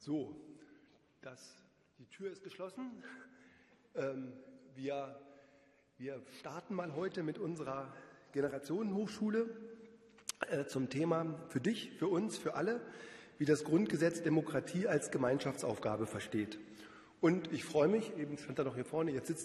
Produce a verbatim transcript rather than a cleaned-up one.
So, das, die Tür ist geschlossen. Ähm, wir, wir starten mal heute mit unserer Generationenhochschule äh, zum Thema für dich, für uns, für alle, wie das Grundgesetz Demokratie als Gemeinschaftsaufgabe versteht. Und ich freue mich, eben stand er noch hier vorne, jetzt sitzt